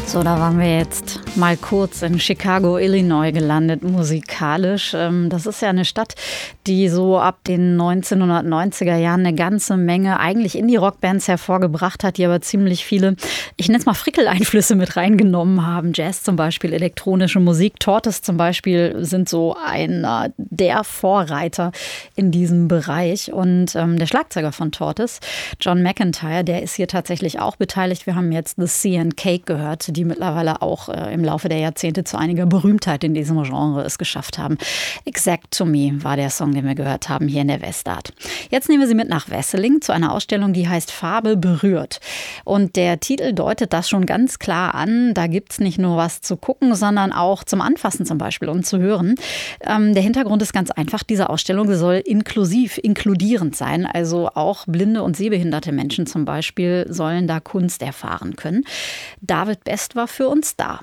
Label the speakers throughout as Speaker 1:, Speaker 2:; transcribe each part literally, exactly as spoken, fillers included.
Speaker 1: So, da waren wir jetzt mal kurz in Chicago, Illinois gelandet, musikalisch. Das ist ja eine Stadt, die so ab den neunzehnhundertneunziger Jahren eine ganze Menge eigentlich Indie-Rock-Bands hervorgebracht hat, die aber ziemlich viele, ich nenne es mal Frickel-Einflüsse mit reingenommen haben. Jazz zum Beispiel, elektronische Musik. Tortoise zum Beispiel sind so einer der Vorreiter in diesem Bereich. Und ähm, der Schlagzeuger von Tortoise, John McEntire, der ist hier tatsächlich auch beteiligt. Wir haben jetzt The Sea and Cake gehört, die mittlerweile auch äh, im Laufe der Jahrzehnte zu einiger Berühmtheit in diesem Genre es geschafft haben. Exact to Me war der Song, den wir gehört haben hier in der Westart. Jetzt nehmen wir Sie mit nach Wesseling zu einer Ausstellung, die heißt Farbe berührt. Und der Titel deutet das schon ganz klar an. Da gibt es nicht nur was zu gucken, sondern auch zum Anfassen zum Beispiel und zu hören. Ähm, der Hintergrund ist ganz einfach. Diese Ausstellung soll inklusiv, inkludierend sein. Also auch blinde und sehbehinderte Menschen zum Beispiel sollen da Kunst erfahren können. David Best war für uns da.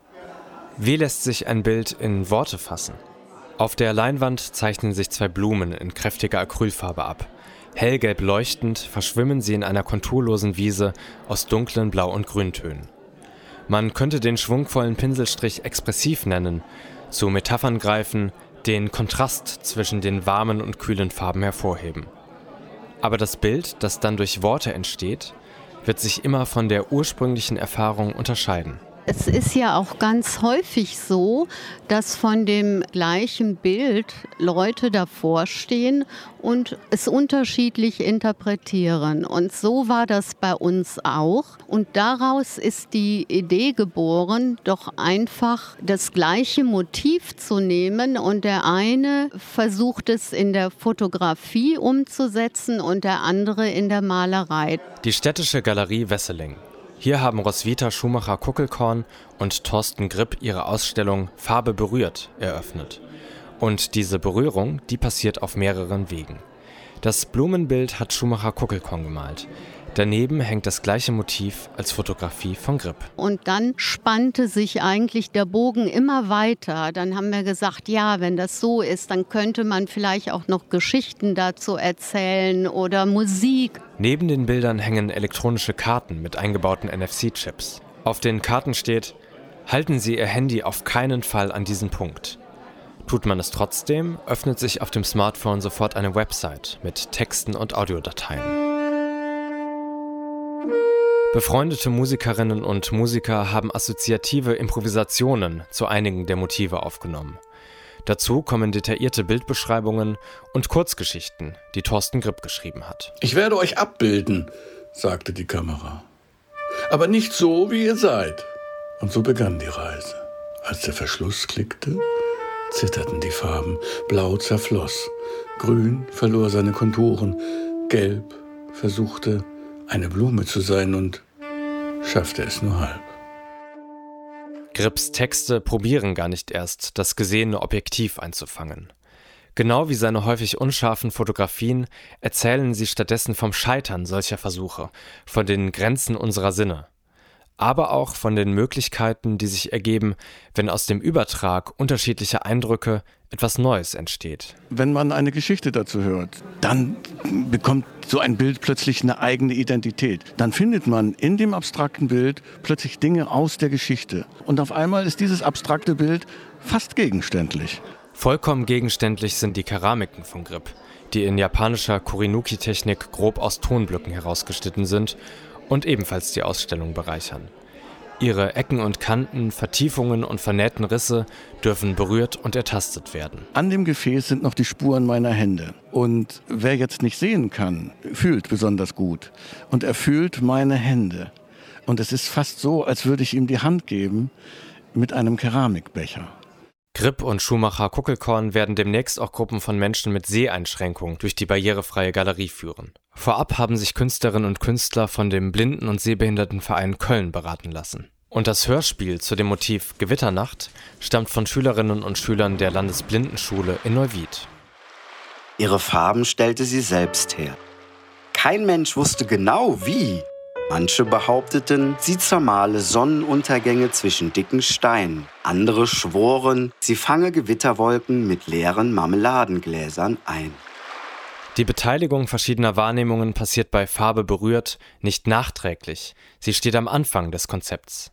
Speaker 2: Wie lässt sich ein Bild in Worte fassen? Auf der Leinwand zeichnen sich zwei Blumen in kräftiger Acrylfarbe ab. Hellgelb leuchtend verschwimmen sie in einer konturlosen Wiese aus dunklen Blau- und Grüntönen. Man könnte den schwungvollen Pinselstrich expressiv nennen, zu Metaphern greifen, den Kontrast zwischen den warmen und kühlen Farben hervorheben. Aber das Bild, das dann durch Worte entsteht, wird sich immer von der ursprünglichen Erfahrung unterscheiden.
Speaker 3: Es ist ja auch ganz häufig so, dass von dem gleichen Bild Leute davor stehen und es unterschiedlich interpretieren. Und so war das bei uns auch. Und daraus ist die Idee geboren, doch einfach das gleiche Motiv zu nehmen. Und der eine versucht es in der Fotografie umzusetzen und der andere in der Malerei.
Speaker 2: Die Städtische Galerie Wesseling. Hier haben Roswitha Schumacher-Kuckelkorn und Thorsten Gripp ihre Ausstellung Farbe berührt eröffnet. Und diese Berührung, die passiert auf mehreren Wegen. Das Blumenbild hat Schumacher-Kuckelkorn gemalt. Daneben hängt das gleiche Motiv als Fotografie von Gripp.
Speaker 3: Und dann spannte sich eigentlich der Bogen immer weiter. Dann haben wir gesagt, ja, wenn das so ist, dann könnte man vielleicht auch noch Geschichten dazu erzählen oder Musik.
Speaker 2: Neben den Bildern hängen elektronische Karten mit eingebauten N F C-Chips. Auf den Karten steht: Halten Sie Ihr Handy auf keinen Fall an diesen Punkt. Tut man es trotzdem, öffnet sich auf dem Smartphone sofort eine Website mit Texten und Audiodateien. Befreundete Musikerinnen und Musiker haben assoziative Improvisationen zu einigen der Motive aufgenommen. Dazu kommen detaillierte Bildbeschreibungen und Kurzgeschichten, die Thorsten Gripp geschrieben hat.
Speaker 4: Ich werde euch abbilden, sagte die Kamera. Aber nicht so, wie ihr seid. Und so begann die Reise. Als der Verschluss klickte, zitterten die Farben. Blau zerfloss, Grün verlor seine Konturen, Gelb versuchte eine Blume zu sein und schaffte es nur halb.
Speaker 2: Gripps Texte probieren gar nicht erst, das gesehene Objektiv einzufangen. Genau wie seine häufig unscharfen Fotografien erzählen sie stattdessen vom Scheitern solcher Versuche, von den Grenzen unserer Sinne. Aber auch von den Möglichkeiten, die sich ergeben, wenn aus dem Übertrag unterschiedlicher Eindrücke etwas Neues entsteht.
Speaker 5: Wenn man eine Geschichte dazu hört, dann bekommt so ein Bild plötzlich eine eigene Identität. Dann findet man in dem abstrakten Bild plötzlich Dinge aus der Geschichte. Und auf einmal ist dieses abstrakte Bild fast gegenständlich.
Speaker 2: Vollkommen gegenständlich sind die Keramiken von Gripp, die in japanischer Korinuki-Technik grob aus Tonblöcken herausgeschnitten sind und ebenfalls die Ausstellung bereichern. Ihre Ecken und Kanten, Vertiefungen und vernähten Risse dürfen berührt und ertastet werden.
Speaker 5: An dem Gefäß sind noch die Spuren meiner Hände. Und wer jetzt nicht sehen kann, fühlt besonders gut. Und er fühlt meine Hände. Und es ist fast so, als würde ich ihm die Hand geben mit einem Keramikbecher.
Speaker 2: Gripp und Schumacher-Kuckelkorn werden demnächst auch Gruppen von Menschen mit Seheinschränkung durch die barrierefreie Galerie führen. Vorab haben sich Künstlerinnen und Künstler von dem Blinden- und Sehbehindertenverein Köln beraten lassen. Und das Hörspiel zu dem Motiv Gewitternacht stammt von Schülerinnen und Schülern der Landesblindenschule in Neuwied.
Speaker 6: Ihre Farben stellte sie selbst her. Kein Mensch wusste genau wie. Manche behaupteten, sie zermahle Sonnenuntergänge zwischen dicken Steinen. Andere schworen, sie fange Gewitterwolken mit leeren Marmeladengläsern ein.
Speaker 2: Die Beteiligung verschiedener Wahrnehmungen passiert bei Farbe berührt nicht nachträglich. Sie steht am Anfang des Konzepts.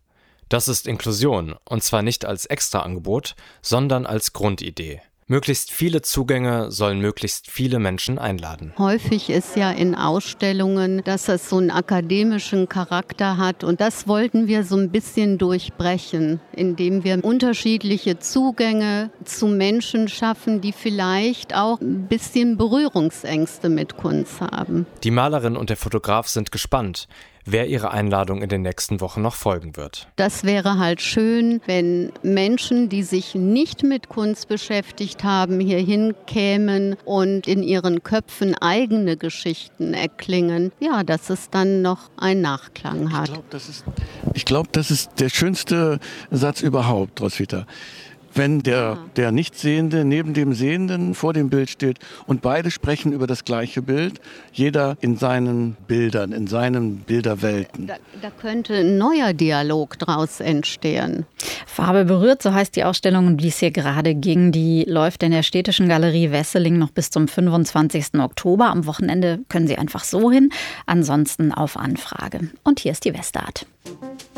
Speaker 2: Das ist Inklusion, und zwar nicht als Extraangebot, sondern als Grundidee. Möglichst viele Zugänge sollen möglichst viele Menschen einladen.
Speaker 3: Häufig ist ja in Ausstellungen, dass es so einen akademischen Charakter hat. Und das wollten wir so ein bisschen durchbrechen, indem wir unterschiedliche Zugänge zu Menschen schaffen, die vielleicht auch ein bisschen Berührungsängste mit Kunst haben.
Speaker 2: Die Malerin und der Fotograf sind gespannt, wer ihre Einladung in den nächsten Wochen noch folgen wird.
Speaker 3: Das wäre halt schön, wenn Menschen, die sich nicht mit Kunst beschäftigt haben, hierhin kämen und in ihren Köpfen eigene Geschichten erklingen. Ja, dass es dann noch einen Nachklang hat.
Speaker 5: Ich glaube, das ist, ich glaub, das ist der schönste Satz überhaupt, Roswitha. Wenn der, der Nichtsehende neben dem Sehenden vor dem Bild steht und beide sprechen über das gleiche Bild, jeder in seinen Bildern, in seinen Bilderwelten.
Speaker 3: Da, da könnte ein neuer Dialog draus entstehen.
Speaker 1: Farbe berührt, so heißt die Ausstellung, um die es hier gerade ging. Die läuft in der Städtischen Galerie Wesseling noch bis zum fünfundzwanzigsten Oktober. Am Wochenende können Sie einfach so hin, ansonsten auf Anfrage. Und hier ist die Westart.